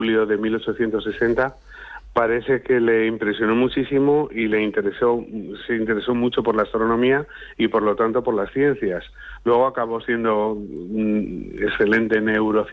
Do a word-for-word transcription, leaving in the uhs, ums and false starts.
julio de mil ochocientos sesenta, parece que le impresionó muchísimo y le interesó, se interesó mucho por la astronomía y por lo tanto por las ciencias. Luego acabó siendo un excelente neurocienciista